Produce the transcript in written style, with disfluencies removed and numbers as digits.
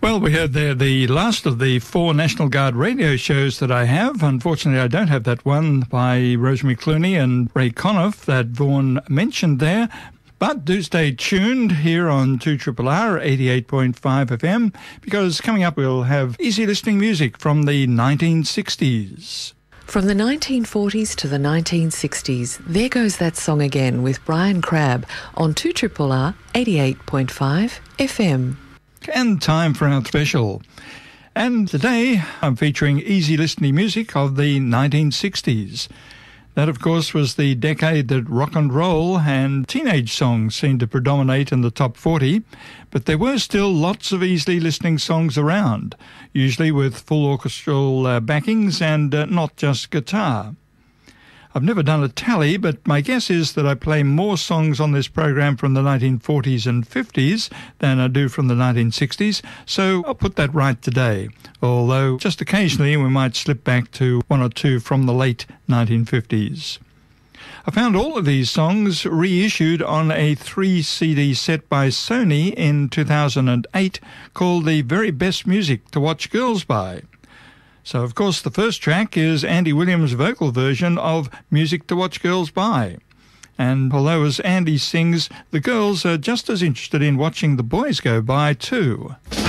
Well, we heard there the last of the 4 National Guard radio shows that I have. Unfortunately, I don't have that one by Rosemary Clooney and Ray Conniff that Vaughan mentioned there. But do stay tuned here on 2RRR 88.5 FM, because coming up we'll have easy listening music from the 1960s. From the 1940s to the 1960s, there goes that song again with Brian Crabb on 2RRR 88.5 FM. And time for our special. And today I'm featuring easy listening music of the 1960s. That, of course, was the decade that rock and roll and teenage songs seemed to predominate in the top 40, but there were still lots of easily listening songs around, usually with full orchestral backings and not just guitar. I've never done a tally, but my guess is that I play more songs on this program from the 1940s and 50s than I do from the 1960s, so I'll put that right today, although just occasionally we might slip back to 1 or 2 from the late 1950s. I found all of these songs reissued on a 3-CD set by Sony in 2008 called The Very Best Music to Watch Girls By. So, of course, the first track is Andy Williams' vocal version of Music to Watch Girls By. And although as Andy sings, the girls are just as interested in watching the boys go by too.